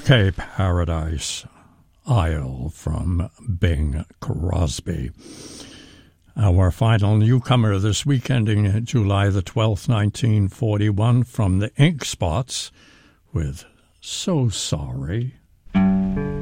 OK Paradise Isle from Bing Crosby. Our final newcomer this week, ending July the 12th, 1941, from the Ink Spots with So Sorry.